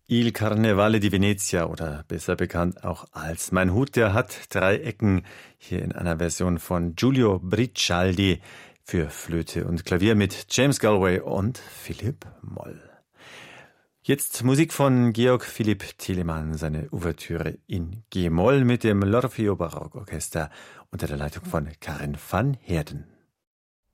Il Carnevale di Venezia oder besser bekannt auch als Mein Hut, der hat 3 Ecken, hier in einer Version von Giulio Bricialdi für Flöte und Klavier mit James Galway und Philipp Moll. Jetzt Musik von Georg Philipp Telemann, seine Ouvertüre in G-Moll mit dem L'Orfeo Barockorchester unter der Leitung von Karin van Heerden.